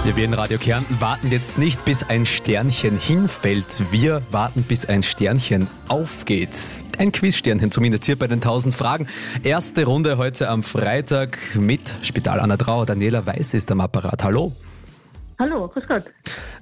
Wir in Radio Kärnten warten jetzt nicht, bis ein Sternchen hinfällt. Wir warten, bis ein Sternchen aufgeht. Ein Quizsternchen zumindest hier bei den 1000 Fragen. Erste Runde heute am Freitag mit Spital Anna Trauer. Daniela Weiß ist am Apparat. Hallo. Hallo, grüß Gott.